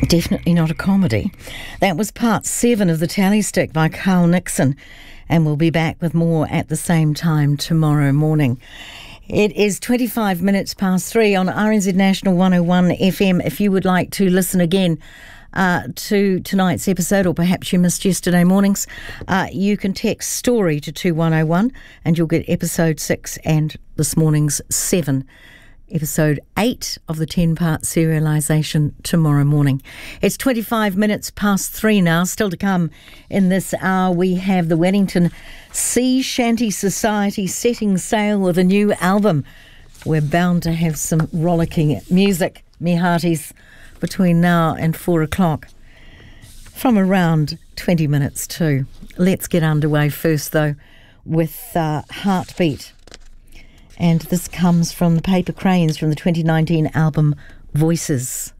Definitely not a comedy. That was part 7 of The Tally Stick by Carl Nixon, and we'll be back with more at the same time tomorrow morning. It is 25 minutes past 3 on RNZ National 101 FM. If you would like to listen again to tonight's episode, or perhaps you missed yesterday morning's, you can text STORY to 2101 and you'll get episode 6 and this morning's 7. Episode 8 of the 10-part serialisation tomorrow morning. It's 25 minutes past 3 now. Still to come in this hour, we have the Wellington Sea Shanty Society setting sail with a new album. We're bound to have some rollicking music, me hearties, between now and 4 o'clock. From around 20 minutes too. Let's get underway first, though, with Heartbeat. And this comes from the Paper Cranes from the 2019 album Voices.